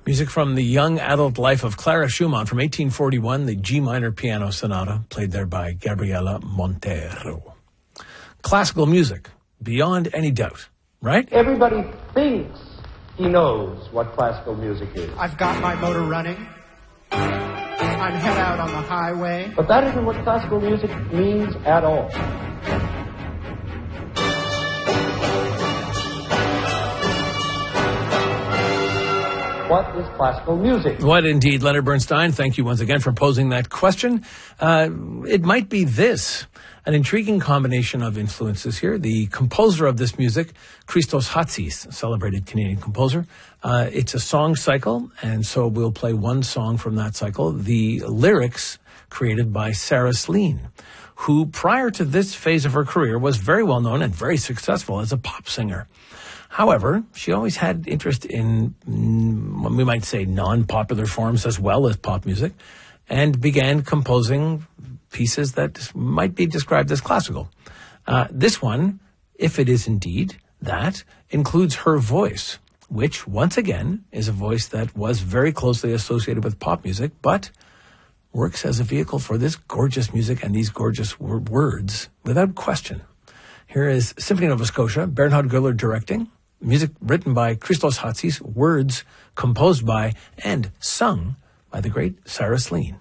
Music from the young adult life of Clara Schumann from 1841, the G minor piano sonata, played there by Gabriela Montero. Classical music, beyond any doubt, right? Everybody thinks he knows what classical music is. I've got my motor running. I'm head out on the highway. But that isn't what classical music means at all. What is classical music? What indeed, Leonard Bernstein. Thank you once again for posing that question. It might be this, an intriguing combination of influences here. The composer of this music, Christos Hatsis, celebrated Canadian composer. It's a song cycle, and so we'll play one song from that cycle. The lyrics created by Sarah Slean, who prior to this phase of her career was very well known and very successful as a pop singer. However, she always had interest in, we might say, non-popular forms as well as pop music, and began composing pieces that might be described as classical. This one, if it is indeed that, includes her voice, which, once again, is a voice that was very closely associated with pop music, but works as a vehicle for this gorgeous music and these gorgeous words, without question. Here is Symphony Nova Scotia, Bernhard Göller directing. Music written by Christos Hatsis, words composed by and sung by the great Sarah Slean.